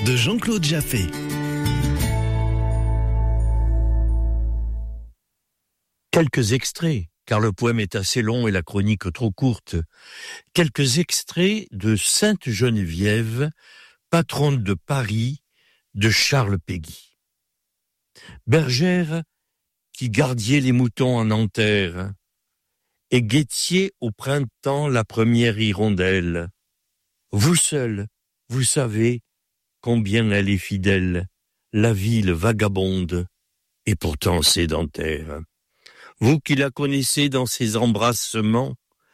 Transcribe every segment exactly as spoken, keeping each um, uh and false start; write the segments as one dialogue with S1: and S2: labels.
S1: de Jean-Claude Jaffé.
S2: Quelques extraits, car le poème est assez long et la chronique trop courte. Quelques extraits de Sainte Geneviève, patronne de Paris, de Charles Péguy. Bergère qui gardiez les moutons en Nanterre, et guettiez au printemps la première hirondelle. Vous seul, vous savez combien elle est fidèle, la ville vagabonde et pourtant sédentaire. Vous qui la connaissez dans ses embrassements,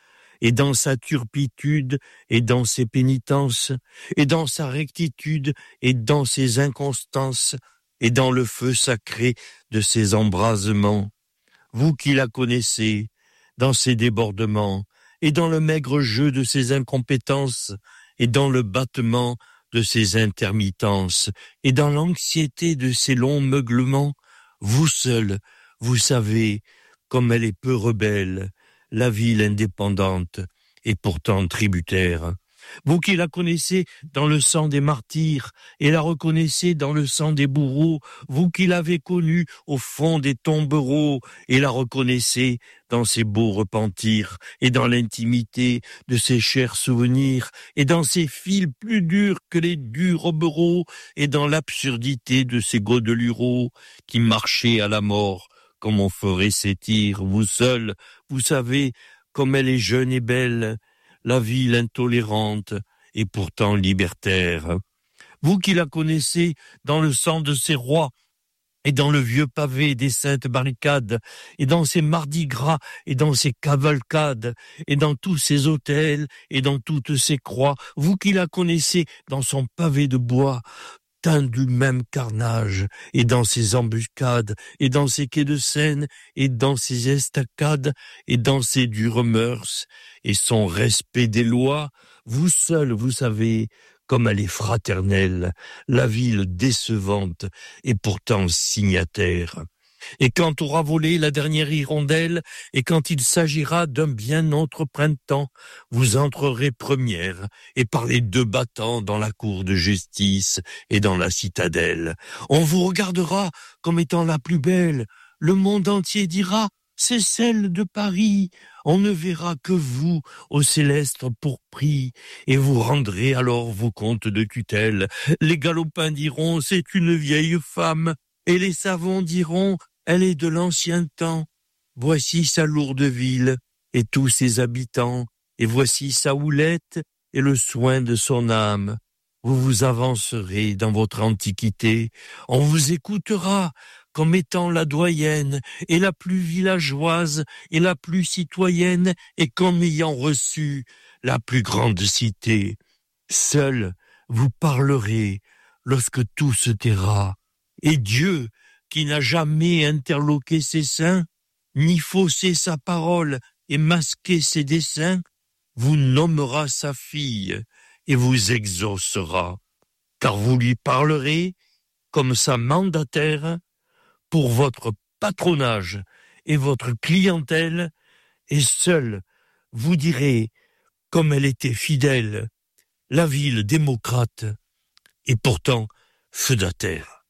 S2: et dans sa turpitude, et dans ses pénitences, et dans sa rectitude, et dans ses inconstances, et dans le feu sacré de ses embrasements. Vous qui la connaissez, dans ses débordements, et dans le maigre jeu de ses incompétences, et dans le battement de ses intermittences, et dans l'anxiété de ses longs meuglements, vous seul, vous savez, comme elle est peu rebelle, la ville indépendante et pourtant tributaire. Vous qui la connaissez dans le sang des martyrs et la reconnaissez dans le sang des bourreaux, vous qui l'avez connue au fond des tombereaux et la reconnaissez dans ses beaux repentirs et dans l'intimité de ses chers souvenirs et dans ses fils plus durs que les durs robereaux et dans l'absurdité de ses godelureaux qui marchaient à la mort comme on ferait ses tirs. Vous seul, vous savez comme elle est jeune et belle, la ville intolérante et pourtant libertaire. Vous qui la connaissez dans le sang de ses rois, et dans le vieux pavé des saintes barricades, et dans ses mardis gras, et dans ses cavalcades, et dans tous ses hôtels, et dans toutes ses croix, vous qui la connaissez dans son pavé de bois, teint du même carnage, et dans ses embuscades, et dans ses quais de Seine, et dans ses estacades, et dans ses dures mœurs, et son respect des lois, vous seul, vous savez, comme elle est fraternelle, la ville décevante, et pourtant signataire. Et quand aura volé la dernière hirondelle, et quand il s'agira d'un bien autre printemps, vous entrerez première, et par les deux battants dans la cour de justice et dans la citadelle. On vous regardera comme étant la plus belle, le monde entier dira « c'est celle de Paris ». On ne verra que vous, au céleste pourpris, et vous rendrez alors vos comptes de tutelle. Les galopins diront « c'est une vieille femme », et les savants diront « elle est de l'ancien temps ». Voici sa lourde ville et tous ses habitants, et voici sa houlette et le soin de son âme. Vous vous avancerez dans votre antiquité, on vous écoutera comme étant la doyenne et la plus villageoise et la plus citoyenne et comme ayant reçu la plus grande cité. Seul vous parlerez lorsque tout se taira, et Dieu, qui n'a jamais interloqué ses seins, ni faussé sa parole et masqué ses desseins, vous nommera sa fille et vous exaucera, car vous lui parlerez comme sa mandataire pour votre patronage et votre clientèle, et seul vous direz, comme elle était fidèle, la ville démocrate et pourtant feudataire.